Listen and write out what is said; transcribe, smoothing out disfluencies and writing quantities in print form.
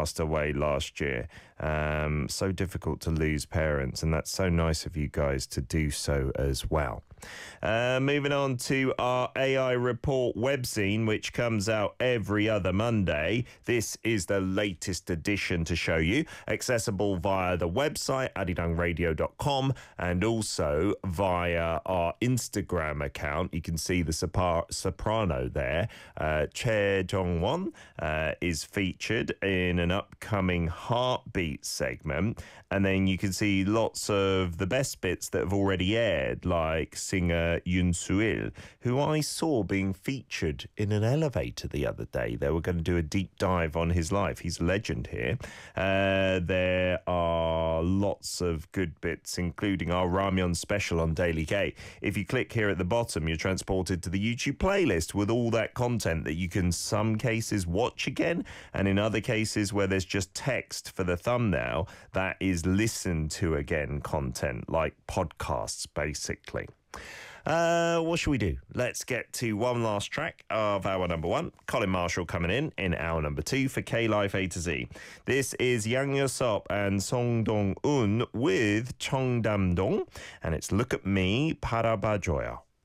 passed away last year. So difficult to lose parents, and that's so nice of you guys to do so as well. Moving on to our AI report webzine, which comes out every other Monday. This is the latest edition to show you, accessible via the website arirangradio.com and also via our Instagram account. You can see the soprano there. Che Jong-won is featured in an upcoming Heartbeat segment, and then you can see lots of the best bits that have already aired, like singer Yoon Soo-il, who I saw being featured in an elevator the other day. They were going to do a deep dive on his life. He's a legend here. There are lots of good bits, including our Ramyeon special on Daily K. If you click here at the bottom, you're transported to the YouTube playlist with all that content that you can, some cases, watch again, and in other cases where there's just text for the thumbnail, that is listen to again content, like podcasts, basically. What should we do? Let's get to one last track of hour number one. Colin Marshall coming in hour number two for K-Life A to Z. This is Yang Yosop and Song Dong-un with Cheongdam-dong, and it's Look at Me, Parabajoya.